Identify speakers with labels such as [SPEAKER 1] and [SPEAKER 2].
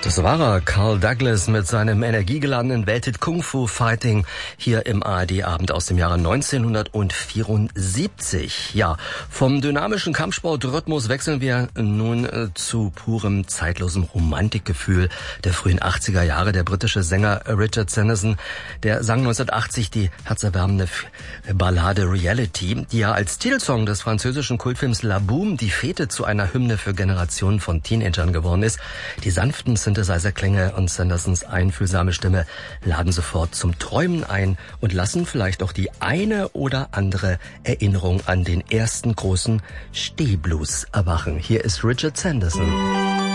[SPEAKER 1] Das war er, Carl Douglas mit seinem energiegeladenen Welthit Kung Fu Fighting hier im ARD-Abend aus dem Jahre 1974. Ja, vom dynamischen Kampfsportrhythmus wechseln wir nun zu purem, zeitlosem Romantikgefühl der frühen 80er Jahre. Der britische Sänger Richard Sanderson, der sang 1980 die herzerwärmende Ballade Reality, die ja als Titelsong des französischen Kultfilms La Boum die Fete zu einer Hymne für Generationen von Teenagern geworden ist. Die sanften Synthesizer-Klänge und Sandersons einfühlsame Stimme laden sofort zum Träumen ein und lassen vielleicht auch die eine oder andere Erinnerung an den ersten großen Stehblues erwachen. Hier ist Richard Sanderson.